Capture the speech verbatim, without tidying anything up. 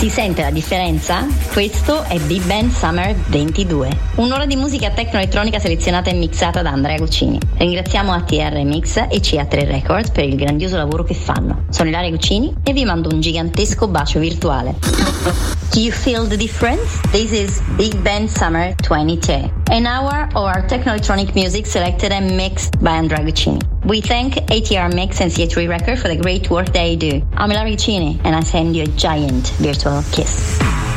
Si sente la differenza? Questo è Big Band Summer ventidue, un'ora di musica tecno-elettronica selezionata e mixata da Andrea Guccini. Ringraziamo A T R Mix e C A tre Records per il grandioso lavoro che fanno. Sono Ilaria Guccini e vi mando un gigantesco bacio virtuale. Do you feel the difference? This is Big Band Summer twenty-two, an hour of our techno-electronic music selected and mixed by Andrea Guccini. We thank A T R Mix and C A three Records for the great work they do. I'm Ilaria Guccini and I send you a giant virtual kiss.